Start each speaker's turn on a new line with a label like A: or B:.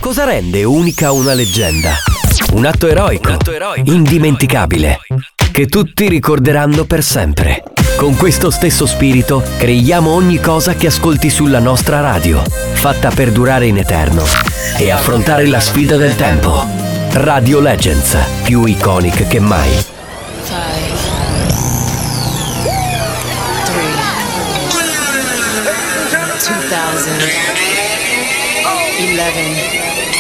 A: Cosa rende unica una leggenda? Un atto eroico, indimenticabile, che tutti ricorderanno per sempre. Con questo stesso spirito creiamo ogni cosa che ascolti sulla nostra radio, fatta per durare in eterno e affrontare la sfida del tempo. Radio Legends, più iconic che mai.
B: 5, 3, 2011.